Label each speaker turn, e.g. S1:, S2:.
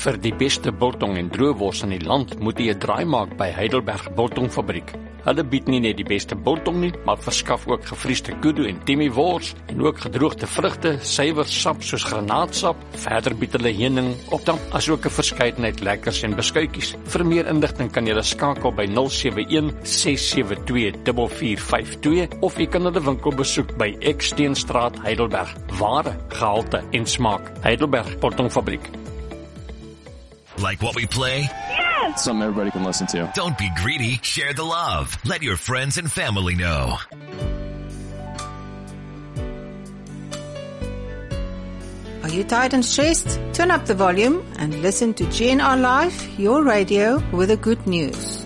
S1: Vir die beste biltong en droëwors in die land moet jy 'n draai maak by Heidelberg Biltongfabriek. Hulle bied nie net die beste biltong nie, maar verskaf ook gevriesde kudu en timmiewors en ook gedroogde vrugte, suiwer sap soos granaatsap. Verder bied hulle heuning, opdamp, asook 'n verskeidenheid lekkers en beskuitjies. Vir meer inligting kan jy skakel by 071 672 4452 of jy kan hulle winkel besoek by Eksteenstraat, Heidelberg. Ware, gehalte en smaak. Heidelberg Biltongfabriek.
S2: Like what we play?
S3: Yes! Something everybody can listen to.
S2: Don't be greedy, share the love. Let your friends and family know.
S4: Are you tired and stressed? Turn up the volume and listen to GNR Live, your radio with the good news.